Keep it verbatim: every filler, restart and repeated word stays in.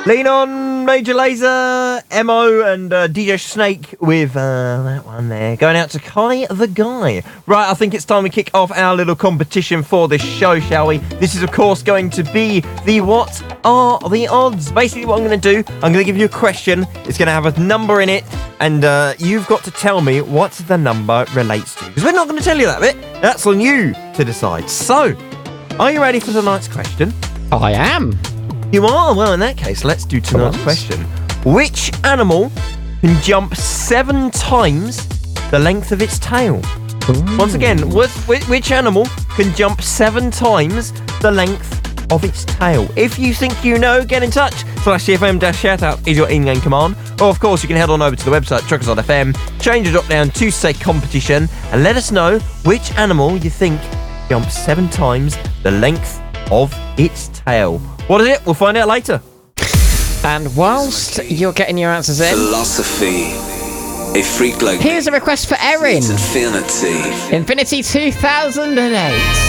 Lean On, Major Lazer, M O and uh, D J Snake with uh, that one there. Going out to Kai the Guy. Right, I think it's time we kick off our little competition for this show, shall we? This is, of course, going to be the What Are the Odds? Basically, what I'm going to do, I'm going to give you a question. It's going to have a number in it, and uh, you've got to tell me what the number relates to. Because we're not going to tell you that bit. That's on you to decide. So, are you ready for tonight's question? I am. You are? Well, in that case, let's do tonight's question. Which animal can jump seven times the length of its tail? Ooh. Once again, which, which animal can jump seven times the length of its tail? If you think you know, get in touch. Slash C F M dash shoutout is your in-game command. Or, of course, you can head on over to the website, truckers dot f m, change the drop-down to say competition, and let us know which animal you think jumps seven times the length of its tail. What is it? We'll find out later. And whilst you're getting your answers in, philosophy, a freak like here's a request for Erin. Infinity. Infinity two thousand eight.